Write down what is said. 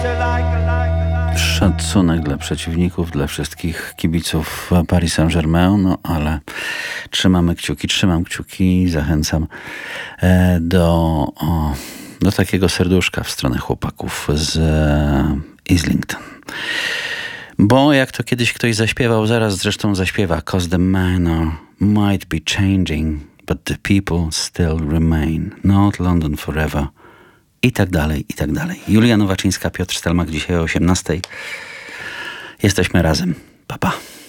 Szacunek dla przeciwników, dla wszystkich kibiców Paris Saint-Germain, no ale trzymam kciuki, zachęcam do takiego serduszka w stronę chłopaków z Islington. Bo jak to kiedyś ktoś zaśpiewał, zaraz zresztą zaśpiewa, 'cause the manner might be changing, but the people still remain, not London forever. I tak dalej, i tak dalej. Julia Nowaczyńska, Piotr Stelmach, dzisiaj o 18:00. Jesteśmy razem. Pa, pa.